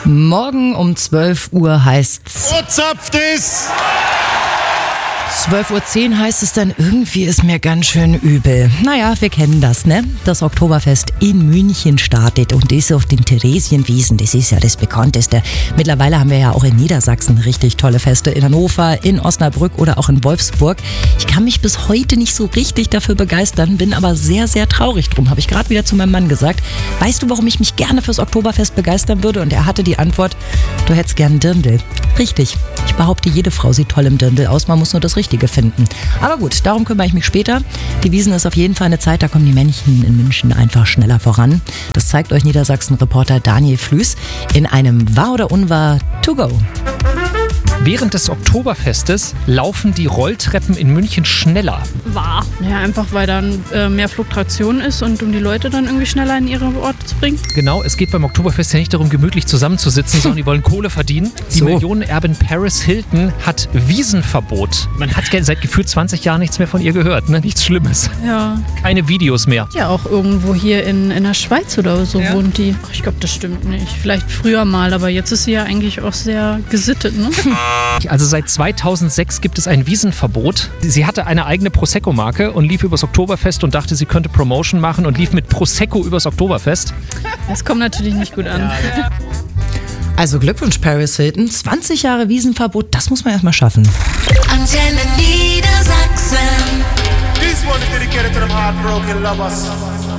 Morgen um 12 Uhr heißt's. Zapft ist! 12.10 Uhr heißt es dann, irgendwie ist mir ganz schön übel. Naja, wir kennen das, ne? Das Oktoberfest in München startet und ist auf den Theresienwiesen. Das ist ja das bekannteste. Mittlerweile haben wir ja auch in Niedersachsen richtig tolle Feste. In Hannover, in Osnabrück oder auch in Wolfsburg. Ich kann mich bis heute nicht so richtig dafür begeistern, bin aber sehr, sehr traurig drum. Habe ich gerade wieder zu meinem Mann gesagt. Weißt du, warum ich mich gerne fürs Oktoberfest begeistern würde? Und er hatte die Antwort, du hättest gern Dirndl. Richtig. Ich behaupte, jede Frau sieht toll im Dirndl aus. Man muss nur das Richtige finden. Aber gut, darum kümmere ich mich später. Die Wiesn ist auf jeden Fall eine Zeit, da kommen die Männchen in München einfach schneller voran. Das zeigt euch Niedersachsen-Reporter Daniel Flüß in einem Wahr oder Unwahr to go. Während des Oktoberfestes laufen die Rolltreppen in München schneller. Wahr. Ja, einfach weil dann mehr Fluktuation ist und um die Leute dann irgendwie schneller in ihre Orte zu bringen. Genau, es geht beim Oktoberfest ja nicht darum, gemütlich zusammenzusitzen, sondern die wollen Kohle verdienen. Die Millionenerbin Paris Hilton hat Wiesenverbot. Man hat seit gefühlt 20 Jahren nichts mehr von ihr gehört, ne? Nichts Schlimmes. Ja. Keine Videos mehr. Ja, auch irgendwo hier in der Schweiz oder so wohnt die. Ach, ich glaube, das stimmt nicht. Vielleicht früher mal, aber jetzt ist sie ja eigentlich auch sehr gesittet, ne? Also seit 2006 gibt es ein Wiesenverbot. Sie hatte eine eigene Prosecco-Marke und lief übers Oktoberfest und dachte, sie könnte Promotion machen und lief mit Prosecco übers Oktoberfest. Das kommt natürlich nicht gut an. Ja. Also Glückwunsch, Paris Hilton. 20 Jahre Wiesenverbot, das muss man erstmal schaffen. Antenne Niedersachsen. This one is dedicated to them heartbroken lovers.